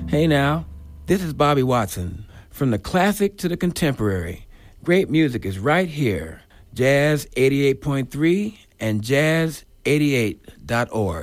Hey now, this is Bobby Watson. From the classic to the contemporary, great music is right here. Jazz 88.3 and Jazz88.org.